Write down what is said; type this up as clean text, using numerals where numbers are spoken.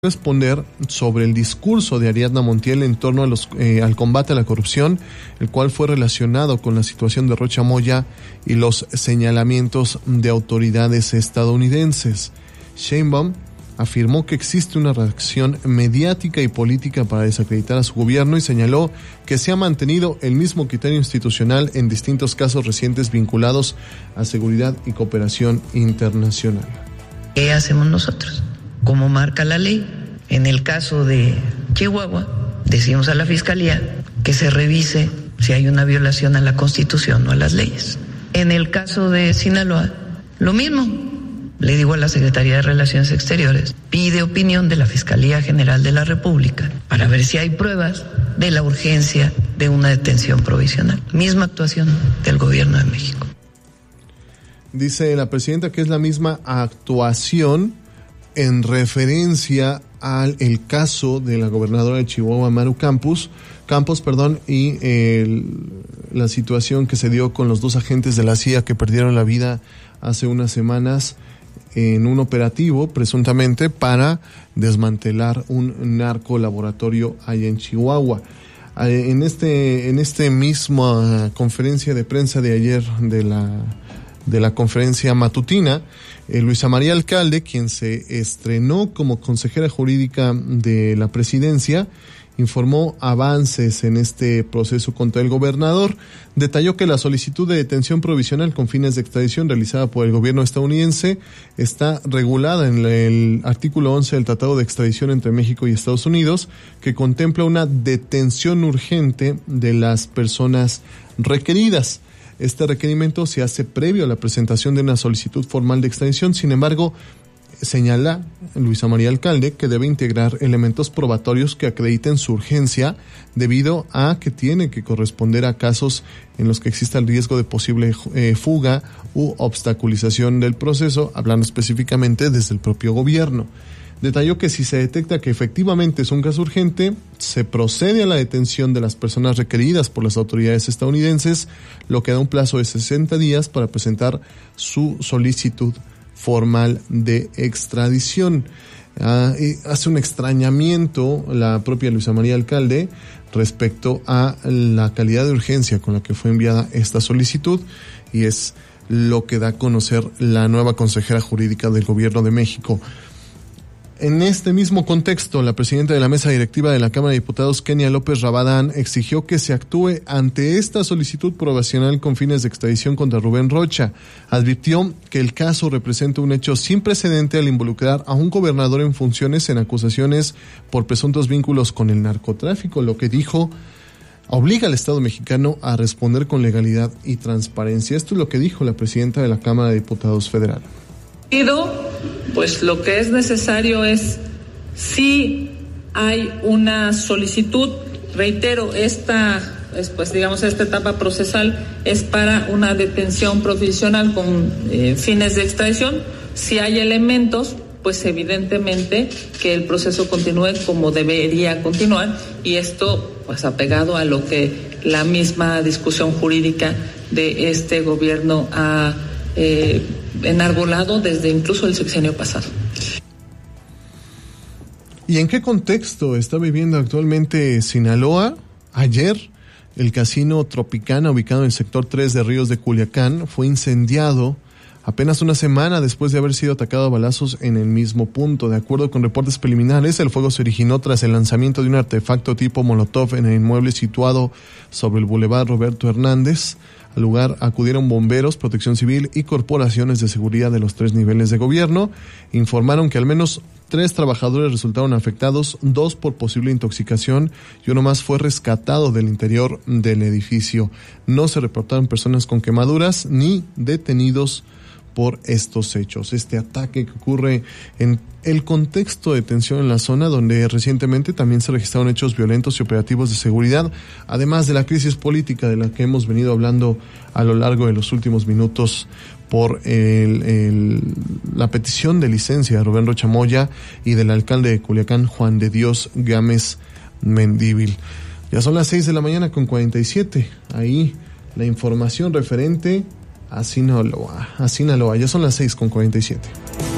responder sobre el discurso de Ariadna Montiel en torno a al combate a la corrupción, el cual fue relacionado con la situación de Rocha Moya y los señalamientos de autoridades estadounidenses. Sheinbaum afirmó que existe una reacción mediática y política para desacreditar a su gobierno y señaló que se ha mantenido el mismo criterio institucional en distintos casos recientes vinculados a seguridad y cooperación internacional. ¿Qué hacemos nosotros? Como marca la ley, en el caso de Chihuahua, decimos a la Fiscalía que se revise si hay una violación a la Constitución o a las leyes. En el caso de Sinaloa, lo mismo. Le digo a la Secretaría de Relaciones Exteriores, pide opinión de la Fiscalía General de la República para ver si hay pruebas de la urgencia de una detención provisional. Misma actuación del Gobierno de México. Dice la presidenta que es la misma actuación en referencia al el caso de la gobernadora de Chihuahua, Maru Campos, y la situación que se dio con los dos agentes de la CIA que perdieron la vida hace unas semanas en un operativo presuntamente para desmantelar un narcolaboratorio allá en Chihuahua. En este misma conferencia de prensa de ayer de la conferencia matutina, Luisa María Alcalde, quien se estrenó como consejera jurídica de la presidencia, informó avances en este proceso contra el gobernador. Detalló que la solicitud de detención provisional con fines de extradición realizada por el gobierno estadounidense está regulada en el artículo 11 del Tratado de Extradición entre México y Estados Unidos, que contempla una detención urgente de las personas requeridas. Este requerimiento se hace previo a la presentación de una solicitud formal de extradición. Sin embargo, señala Luisa María Alcalde que debe integrar elementos probatorios que acrediten su urgencia debido a que tiene que corresponder a casos en los que exista el riesgo de posible fuga u obstaculización del proceso, hablando específicamente desde el propio gobierno. Detalló que si se detecta que efectivamente es un caso urgente, se procede a la detención de las personas requeridas por las autoridades estadounidenses, lo que da un plazo de 60 días para presentar su solicitud formal de extradición. Hace un extrañamiento la propia Luisa María Alcalde respecto a la calidad de urgencia con la que fue enviada esta solicitud, y es lo que da a conocer la nueva consejera jurídica del Gobierno de México. En este mismo contexto, la presidenta de la mesa directiva de la Cámara de Diputados, Kenia López Rabadán, exigió que se actúe ante esta solicitud probacional con fines de extradición contra Rubén Rocha. Advirtió que el caso representa un hecho sin precedente al involucrar a un gobernador en funciones en acusaciones por presuntos vínculos con el narcotráfico, lo que dijo obliga al Estado mexicano a responder con legalidad y transparencia. Esto es lo que dijo la presidenta de la Cámara de Diputados Federal. Pues lo que es necesario es, si hay una solicitud, reitero, esta etapa procesal es para una detención provisional con fines de extradición. Si hay elementos, pues evidentemente que el proceso continúe como debería continuar, y esto pues apegado a lo que la misma discusión jurídica de este gobierno ha enarbolado desde incluso el sexenio pasado. ¿Y en qué contexto está viviendo actualmente Sinaloa? Ayer, el casino Tropicana, ubicado en el sector 3 de Ríos de Culiacán, fue incendiado apenas una semana después de haber sido atacado a balazos en el mismo punto. De acuerdo con reportes preliminares, el fuego se originó tras el lanzamiento de un artefacto tipo Molotov en el inmueble situado sobre el Boulevard Roberto Hernández. Al lugar acudieron bomberos, protección civil y corporaciones de seguridad de los 3 niveles de gobierno. Informaron que al menos 3 trabajadores resultaron afectados, 2 por posible intoxicación y uno más fue rescatado del interior del edificio. No se reportaron personas con quemaduras ni detenidos por estos hechos. Este ataque que ocurre en el contexto de tensión en la zona, donde recientemente también se registraron hechos violentos y operativos de seguridad, además de la crisis política de la que hemos venido hablando a lo largo de los últimos minutos por la petición de licencia de Rubén Rocha Moya y del alcalde de Culiacán, Juan de Dios Gámez Mendívil. Ya son las 6:47 a.m. Ahí la información referente a Sinaloa. Ya son las 6:47 a.m.